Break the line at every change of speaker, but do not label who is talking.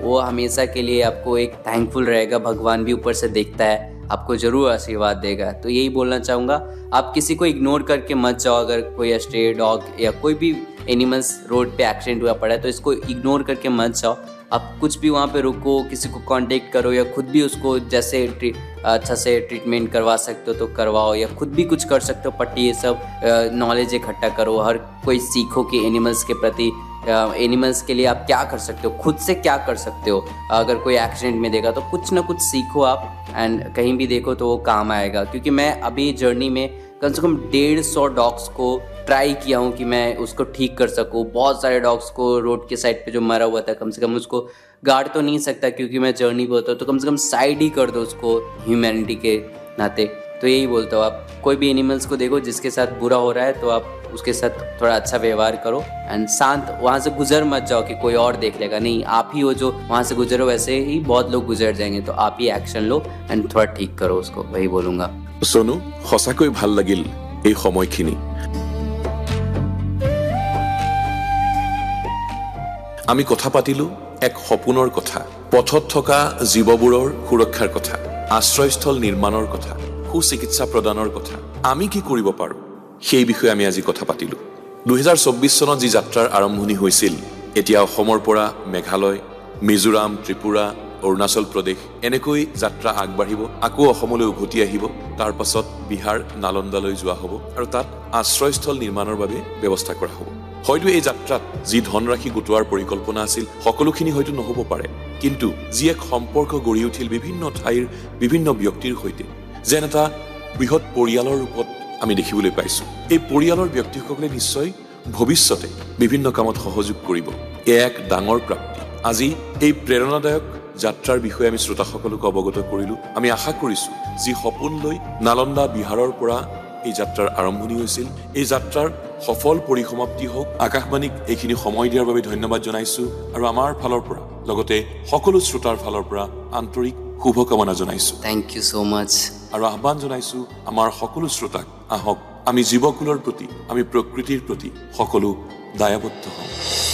वो हमेशा के लिए आपको एक थैंकफुल रहेगा। भगवान भी ऊपर से देखता है, आपको ज़रूर आशीर्वाद देगा। तो यही बोलना चाहूँगा, आप किसी को इग्नोर करके मत जाओ। अगर कोई स्ट्रे डॉग या कोई भी एनिमल्स रोड पे एक्सीडेंट हुआ पड़ा है तो इसको इग्नोर करके मत जाओ। आप कुछ भी वहाँ पे रुको, किसी को कांटेक्ट करो या खुद भी उसको जैसे अच्छा से ट्रीटमेंट करवा सकते हो तो करवाओ, या खुद भी कुछ कर सकते हो। पट्टी ये सब नॉलेज इकट्ठा करो, हर कोई सीखो कि एनिमल्स के प्रति, एनिमल्स के लिए आप क्या कर सकते हो, खुद से क्या कर सकते हो। अगर कोई एक्सीडेंट में देगा तो कुछ ना कुछ सीखो आप, एंड कहीं भी देखो तो वो काम आएगा। क्योंकि मैं अभी जर्नी में कम से कम 150 डॉग्स को ट्राई किया हूँ कि मैं उसको ठीक कर सकूँ। बहुत सारे डॉग्स को रोड के साइड पे जो मरा हुआ था, कम से कम उसको गाड़ तो नहीं सकता क्योंकि मैं जर्नी पे होता हूँ, तो कम से कम साइड ही कर दो उसको ह्यूमैनिटी के नाते। तो यही बोलता हूँ, आप कोई भी एनिमल्स को देखो जिसके साथ बुरा हो रहा है तो आप उसके साथ थोड़ा अच्छा व्यवहार करो, एंड शांत वहाँ से गुजर मत जाओ कि कोई और देख लेगा। नहीं, आप ही हो जो वहाँ से गुजरो, वैसे ही बहुत लोग गुजर जाएंगे। तो आप ही एक्शन लो एंड थोड़ा ठीक करो उसको, वही बोलूँगा।
सोनू, सचाকৈ ভাল লাগিল এই সময়খিনি। আমি কথা পাতিলো এক সপোনৰ কথা, পথত থকা জীৱবোৰৰ সুৰক্ষাৰ কথা, আশ্ৰয়স্থল নিৰ্মাণৰ কথা, সুচিকিৎসা প্ৰদানৰ কথা। আমি কি কৰিব পাৰোঁ সেই বিষয়ে আমি আজি কথা পাতিলো। 2024 চনত যি যাত্ৰাৰ আৰম্ভণি হৈছিল, এতিয়া অসমৰ পৰা মেঘালয়, মিজোৰাম, ত্ৰিপুৰা, অৰুণাচল প্ৰদেশ এনেকৈ যাত্ৰা আগবাঢ়িব, আকৌ অসমলৈ উভতি আহিব, তাৰ পাছত বিহাৰ নালন্দালৈ যোৱা হ'ব আৰু তাত আশ্ৰয়স্থল নিৰ্মাণৰ বাবে ব্যৱস্থা কৰা হ'ব। হয়তো এই যাত্ৰাত যি ধনৰাশি গোটোৱাৰ পৰিকল্পনা আছিল সকলোখিনি হয়তো নহ'ব পাৰে, কিন্তু যি এক সম্পৰ্ক গঢ়ি উঠিল বিভিন্ন ঠাইৰ বিভিন্ন ব্যক্তিৰ সৈতে, যেন এটা বৃহৎ পৰিয়ালৰ ৰূপত আমি দেখিবলৈ পাইছোঁ। এই পৰিয়ালৰ ব্যক্তিসকলে নিশ্চয় ভৱিষ্যতে বিভিন্ন কামত সহযোগ কৰিব। এয়া এক ডাঙৰ প্ৰাপ্তি। আজি এই প্ৰেৰণাদায়ক যাত্ৰাৰ বিষয়ে আমি শ্ৰোতাসকলক অৱগত কৰিলোঁ। আমি আশা কৰিছোঁ যি সপোন লৈ নালন্দা বিহাৰৰ পৰা এই যাত্ৰাৰ আৰম্ভণি হৈছিল, এই যাত্ৰাৰ সফল পৰিসমাপ্তি হওক। আকাশবাণীক এইখিনি সময় দিয়াৰ বাবে ধন্যবাদ জনাইছোঁ আৰু আমাৰ ফালৰ পৰা লগতে সকলো শ্ৰোতাৰ ফালৰ পৰা আন্তৰিক শুভকামনা জনাইছোঁ।
থেংক ইউ ছ' মাছ।
আৰু আহ্বান জনাইছোঁ আমাৰ সকলো শ্ৰোতাক, আহক আমি জীৱকুলৰ প্ৰতি, আমি প্ৰকৃতিৰ প্ৰতি সকলো দায়বদ্ধ হওঁ।